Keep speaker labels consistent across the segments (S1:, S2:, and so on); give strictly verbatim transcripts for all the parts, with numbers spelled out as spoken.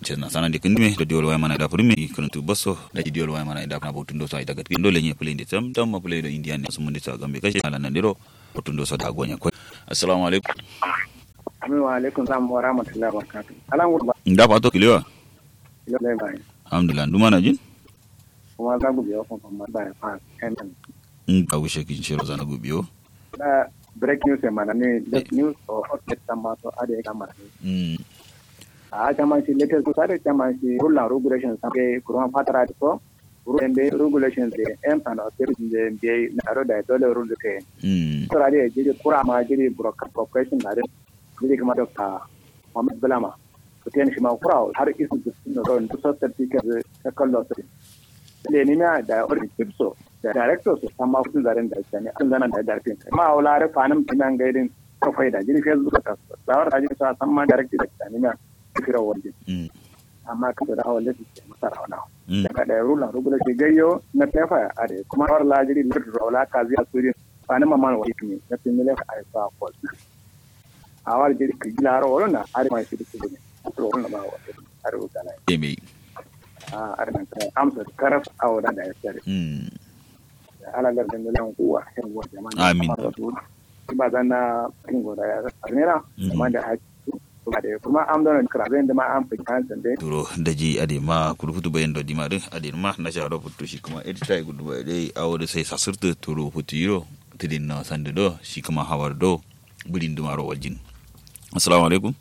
S1: na sana dikindime do diol way mana da primi kuntu bosso da diol way mana da na botundo so ay daga dole nye plende tam tam ma play do indian so mundi sa gambe kashi ala nandiro botundo so da gonya ko assalamu alaikum
S2: amin wa alaikum salam wa rahmatullahi wa barakatuh alan gurba
S1: nda pato kiliwa
S2: le bay
S1: alhamdulillah nduma na jin
S2: kuma za ku biyo kuma ma ba fa kan
S1: in ka wishe kin shiro zana go biyo
S2: da break news mana ne news o update tamba to ade kamar
S1: mm
S2: a jama shi latest to sare jama shi rule and regulations ke kurma fatara to rule and regulations de em and authority de be na ro da dole rule ke
S1: mm
S2: to rade je kura ma je broker corporation da je kuma doctor Muhammad Balama to ten shi ma kura har isu da ro to certificate da kallo sai le ni na da authority so da director su amma kudin zaren da ne an zana da director ma wala ra fanin tinan gaidin ka faida jini Facebook ka tsawar da jini sa san ma director da ne na kira wanda amma ka da hawan da ke masara wana daga da rula rugula ke gayyo na tafa a da kuma war lajiri da rola ka zai asuri fanin mamman wa yake na tinile ka ai fa ko a war jiri ki gilaro wala are mai shi da ne to wannan ba wa are wuta na
S1: emi
S2: a are nan kai amsa karaf awda da yake
S1: mm
S2: ala gar den lan kuwa hen wo jama'a
S1: amin
S2: ba zanna kingo da ya arnera amma da haƙi kuma am don kraben da ma am fitan sande
S1: duro daji ade ma kurfutu bayan do dimare ade ma na sha do futu shi kuma edita e gudu bai dai awode sai sasurta turo futiro tidin na sande do shi kuma hawar do bulin dumaro wajin assalamu alaikum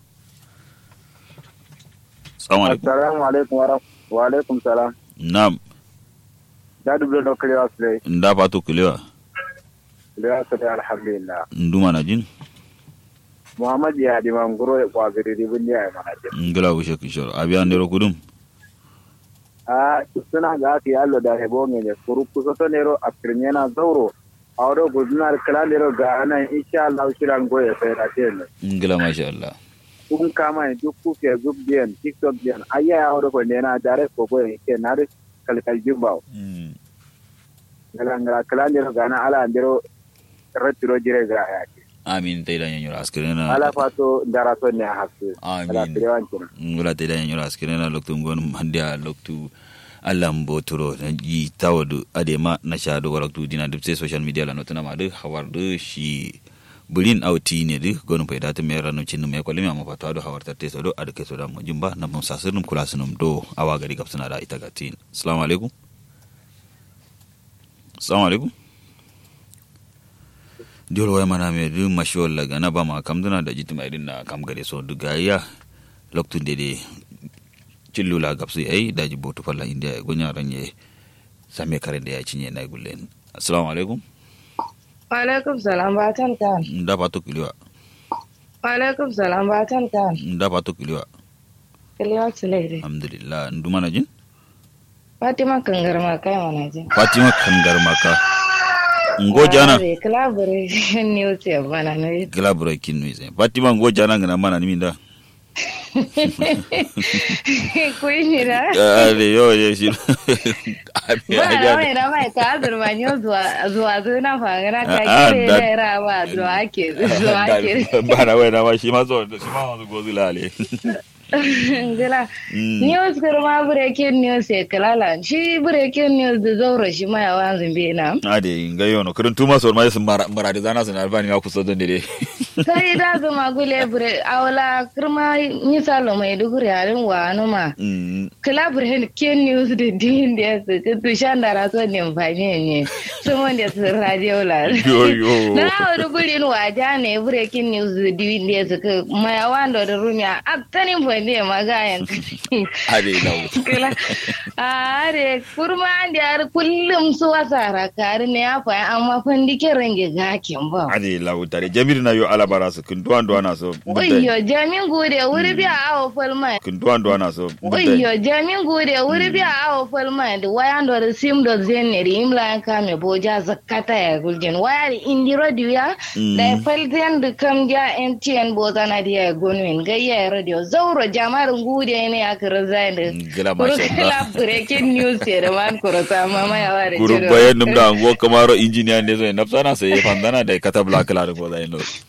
S1: assalamu alaikum
S2: assalamu alaikum wa alaikum salam
S1: na'am
S2: da dublo do kliwa sle
S1: nda pato kliwa
S2: kliwa sle alhamdulillah
S1: nduma na jin
S2: Muhammad ya di manguro kwa biriri bunya ya manaje
S1: ngala wo shek shoro abi andero kudum
S2: a suna ga ki allo da hebo ngene kuru kuso to nero akrnyena zauro awdo gudnar kala nero ga ana insha Allah shiran goye sai da tene
S1: ngala masha Allah
S2: kun kama duk ku ke gub bien tiktok bien aya awdo ko nena dare ko goye ke nare kal kal jimbaw
S1: mm
S2: ngala ngala kala nero ga ana ala andero retiro jire ga ya
S1: amin tay dañu ñura askrena
S2: ala fato darato ne hakku
S1: amin ngula tay dañu ñura askrena loktu ngon mandia loktu alambo turo yi tawadu adema na shado waraktu dina dubse social media la notuna ma de hawardu shi bulin auti ne de gonu payda te mera no cinu me ko limi amma fato do hawarta te so do adake so da mo jumba na mo sasirnum kula sunum do awa gari kapsuna da ita gatin assalamu alaikum assalamu alaikum diol way mana me du mashol la gana ba ma kam duna da jitima idin na kam gare so duga ya loktu dede cillula gapsi ay daji botu falla india e gonya ranye same kare da ya cinye na gullen assalamu alaikum
S3: wa alaikum salam batan kan
S1: nda pato kiliwa
S3: wa alaikum salam batan kan
S1: nda pato kiliwa
S3: kiliwa tsile
S1: alhamdulillah nduma na jin
S3: Fatima kangarma kai mana jin
S1: Fatima kangarma ka ngojana
S3: collaboration news ya bana ne
S1: collaboration news Fatima ngojana ngana mana niminda
S3: kuinira
S1: ale yo ye shi
S3: ba mai na mai ka azurma nyo zuwa zuwa zuna fangana ka kire ra ba zuwa ke zuwa ke
S1: bana wai na ma shi ma zo shi ma zo gozulale
S3: Gila, news kurma breaking news ya kalala. Shi breaking news da zaura shi ma ya wanzin bai na.
S1: Ade, ga yono, kurin tuma so mai sun mara da zana sun albani ya kusa don dede.
S3: Sai da zuma gule bre awla kurma misalo mai duguri halin wa anuma. Kala breaking news da din da su to shandara so ne mfanye ne. Sumo da su radio la.
S1: Yo yo.
S3: Na duguri no waja ne breaking news da din da su mai wando da rumiya atani ne magayan
S1: are lawo
S3: kala are kurma da kullum su wasara kare ne ya fa amma fandike range gakin ba
S1: are lawo tare jamil na yo alabara su kin duwan duwana so
S3: oyyo jamin gode wuri biya awo falma
S1: kin duwan duwana so
S3: oyyo jamin gode wuri biya awo falma da wayan da sim do zenne ri imla ka me boja zakata ya guljen waya indi radio ya da falten da kam ja M T N bozana dia gonwen gayya radio zauro jama'ar gude ne aka razai da
S1: gila masha
S3: Allah breaking news da man kurata mama ya ware
S1: guru bayan dum da ngo kamaro engineer ne zai nafsana sai fandana da katabla kala da gozai no